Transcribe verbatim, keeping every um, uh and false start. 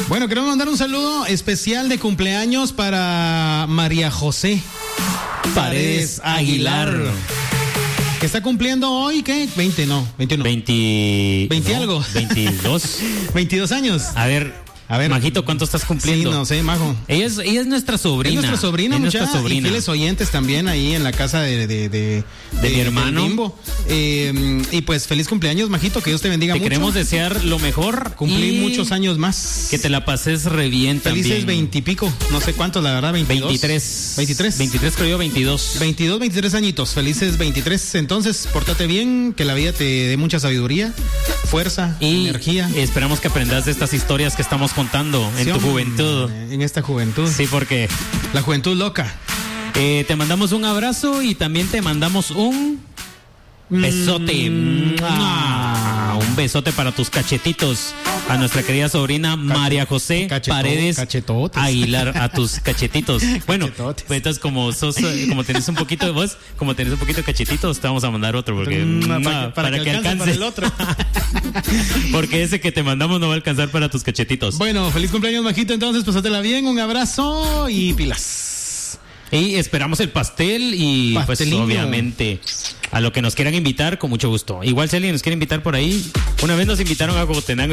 Bueno, queremos mandar un saludo especial de cumpleaños para María José Paredes Aguilar, que está cumpliendo hoy, ¿qué? veinte, no, veintiuno. veinte. veinte no, algo. veintidós. veintidós años. A ver, a ver, Majito, ¿cuánto estás cumpliendo? Sí, no sé, Majo. Ella es, ella es nuestra sobrina. Es nuestra sobrina, es mucha, nuestra sobrina. Y fieles oyentes también ahí en la casa de, de, de, de, de mi hermano. Bimbo. Eh, y pues feliz cumpleaños, Majito, que Dios te bendiga te mucho. Te queremos desear lo mejor. Cumplir muchos años más. Que te la pases re bien también. Felices veintipico, no sé cuántos, la verdad, veintidós. veintitrés. veintitrés. veintitrés, creo yo, veintidós. veintidós, veintitrés añitos, felices veintitrés. Entonces, pórtate bien, que la vida te dé mucha sabiduría, fuerza, y energía. Esperamos que aprendas de estas historias que estamos contando en sí, tu juventud. En esta juventud. Sí, porque la juventud loca. Eh, te mandamos un abrazo y también te mandamos un besote. Mm, ah, un besote para tus cachetitos. A nuestra querida sobrina Cachet, María José cachetó, Paredes cachetotes. Aguilar, a tus cachetitos. Bueno, cachetotes. Pues entonces como sos, como tenés un poquito de voz, como tenés un poquito de cachetitos, te vamos a mandar otro porque mm, para, para, para, para que, que alcance, alcance para el otro. Porque ese que te mandamos no va a alcanzar para tus cachetitos. Bueno, feliz cumpleaños, Majito. Entonces, pásatela bien, un abrazo y pilas. Y esperamos el pastel y Pastelino. Pues obviamente a lo que nos quieran invitar, con mucho gusto. Igual si alguien nos quiere invitar por ahí, una vez nos invitaron a Cogotenango.